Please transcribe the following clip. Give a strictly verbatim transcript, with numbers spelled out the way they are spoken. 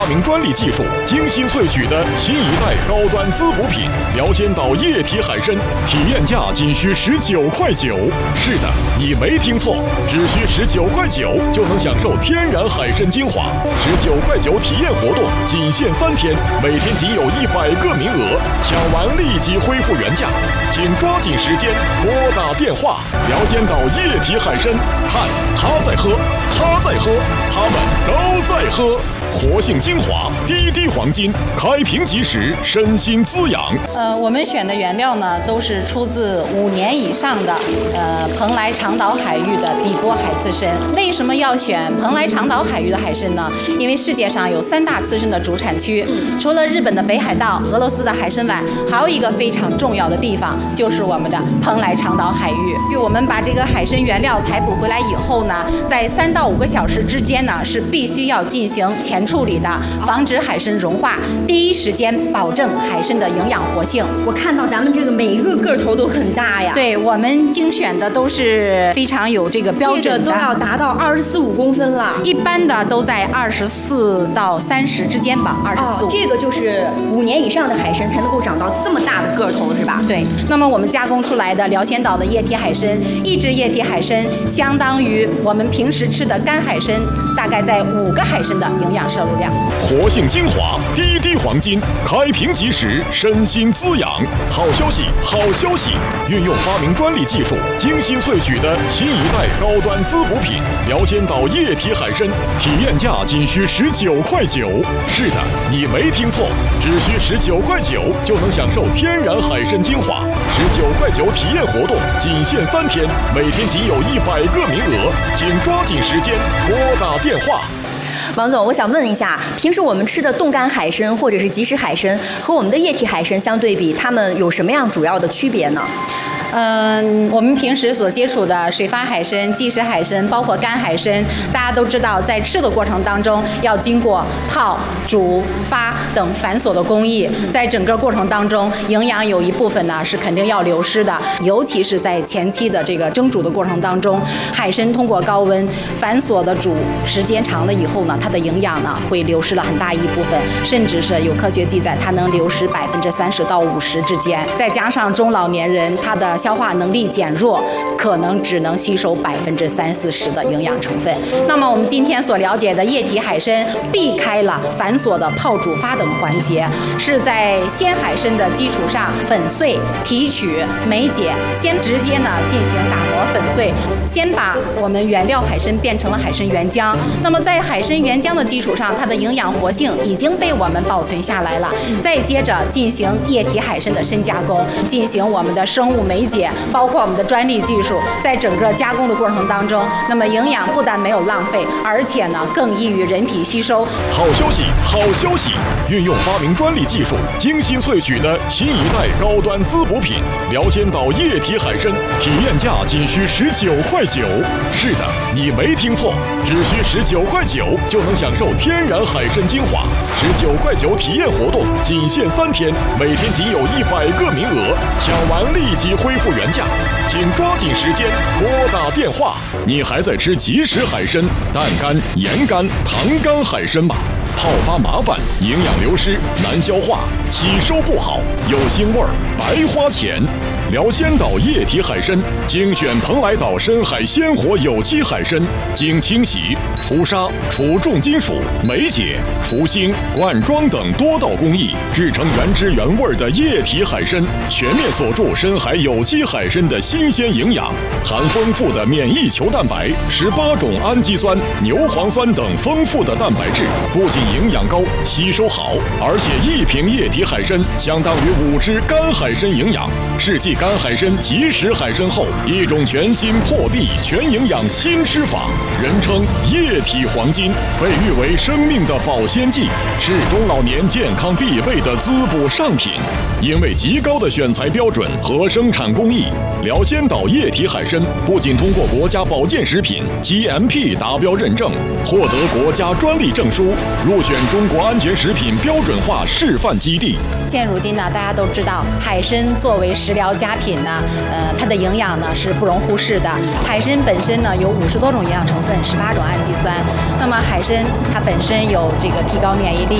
发明专利技术，精心萃取的新一代高端滋补品辽仙岛液体海参，体验价仅需十九块九。是的，你没听错，只需十九块九就能享受天然海参精华。十九块九体验活动仅限三天，每天仅有一百个名额，抢完立即恢复原价，请抓紧时间拨打电话。辽仙岛液体海参，看他在喝，他在喝，他们都在喝。活性精华，滴滴黄金，开瓶即食，身心滋养。 呃，我们选的原料呢，都是出自五年以上的呃蓬莱长岛海域的底波海刺参。为什么要选蓬莱长岛海域的海参呢？因为世界上有三大刺参的主产区，除了日本的北海道、俄罗斯的海参崴，还有一个非常重要的地方，就是我们的蓬莱长岛海域。我们把这个海参原料采捕回来以后呢，在三到五个小时之间呢，是必须要进行前处理的，防止海参融化，第一时间保证海参的营养活性。 我看到咱们这个每一个个头都很大呀。 对，我们精选的都是非常有这个标准的， 这个都要达到二十四五公分了。 一般的都在二十四到三十之间吧，二十四。 这个就是五年以上的海参才能够长到这么大的个头，是吧？ 对。那么我们加工出来的辽仙岛的液体海参，一只液体海参相当于我们平时吃的干海参大概在五个海参的营养摄入量。 活性精华，滴滴黄金，开瓶即食，身心滋养。好消息，好消息！运用发明专利技术，精心萃取的新一代高端滋补品辽仙岛液体海参，体验价仅需十九块九。是的，你没听错，只需十九块九就能享受天然海参精华。十九块九体验活动仅限三天，每天仅有一百个名额，请抓紧时间拨打电话。 王总，我想问一下，平时我们吃的冻干海参或者是即食海参和我们的液体海参相对比，它们有什么样主要的区别呢？ 嗯，我们平时所接触的水发海参、即食海参，包括干海参，大家都知道，在吃的过程当中要经过泡、煮、发等繁琐的工艺，在整个过程当中，营养有一部分呢是肯定要流失的，尤其是在前期的这个蒸煮的过程当中，海参通过高温繁琐的煮时间长了以后呢，它的营养呢会流失了很大一部分，甚至是有科学记载，它能流失百分之三十到五十之间。再加上中老年人他的消化能力减弱，可能只能吸收百分之三四十的营养成分。那么我们今天所了解的液体海参，避开了繁琐的泡、煮、发等环节，是在鲜海参的基础上粉碎、提取、梅解，先直接呢进行打磨粉碎，先把我们原料海参变成了海参原浆。那么在海参原浆的基础上，它的营养活性已经被我们保存下来了。再接着进行液体海参的深加工，进行我们的生物梅解，包括我们的专利技术，在整个加工的过程当中，那么营养不但没有浪费，而且呢更易于人体吸收。 好消息，好消息！运用发明专利技术，精心萃取的新一代高端滋补品辽仙岛液体海参，体验价仅需十九块九。是的，你没听错，只需十九块九就能享受天然海参精华。十九块九体验活动仅限三天，每天仅有一百个名额，抢完立即恢复原价，请抓紧时间拨打电话。你还在吃即食海参、淡干、盐干、糖干海参吗？泡发麻烦，营养流失，难消化，吸收不好，有腥味儿，白花钱。辽仙岛液体海参精选蓬莱岛深海鲜活有机海参，经清洗、除沙、除重金属、梅解、除腥、灌装等多道工艺，制成原汁原味的液体海参，全面锁住深海有机海参的新鲜营养，含丰富的免疫球蛋白、十八种氨基酸、牛磺酸等丰富的蛋白质，不仅营养高、吸收好，而且一瓶液体海参相当于五只干海参营养，是继干海参、即食海参后一种全新破壁全营养新吃法，人称液体黄金，被誉为生命的保鲜剂，是中老年健康必备的滋补上品。因为极高的选材标准和生产工艺，辽仙岛液体海参不仅通过国家保健食品 G M P 达标认证，获得国家专利证书，入选中国安全食品标准化示范基地。 现如今呢，大家都知道海参作为食疗佳佳品呢，呃，它的营养呢是不容忽视的。海参本身呢有五十多种营养成分，十八种氨基酸。那么海参它本身有这个提高免疫力。